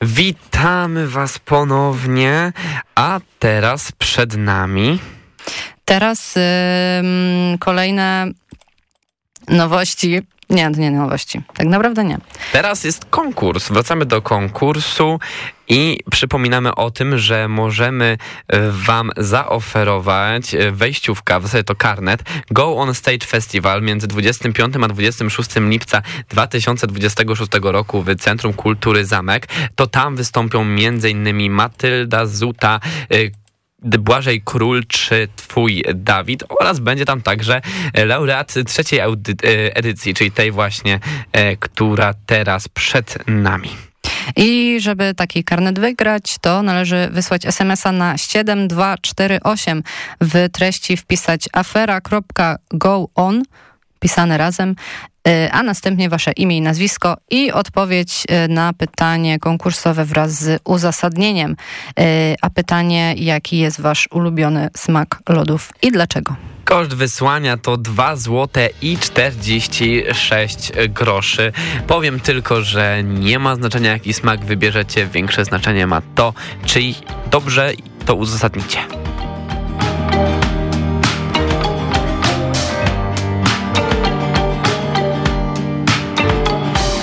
Witamy Was ponownie, a teraz przed nami... Teraz kolejne nowości. Nie, to nie nowości. Tak naprawdę nie. Teraz jest konkurs. Wracamy do konkursu i przypominamy o tym, że możemy Wam zaoferować wejściówkę, w zasadzie to karnet, Go On Stage Festival między 25 a 26 lipca 2026 roku w Centrum Kultury Zamek. To tam wystąpią m.in. Matylda Zuta, Błażej Król czy Twój Dawid, oraz będzie tam także laureat trzeciej edycji, czyli tej właśnie, która teraz przed nami. I żeby taki karnet wygrać, to należy wysłać SMS-a na 7248, w treści wpisać afera.goon, pisane razem, a następnie wasze imię i nazwisko i odpowiedź na pytanie konkursowe wraz z uzasadnieniem. A pytanie, jaki jest wasz ulubiony smak lodów i dlaczego? Koszt wysłania to 2 zł i 46 groszy. Powiem tylko, że nie ma znaczenia, jaki smak wybierzecie. Większe znaczenie ma to, czy dobrze to uzasadnicie.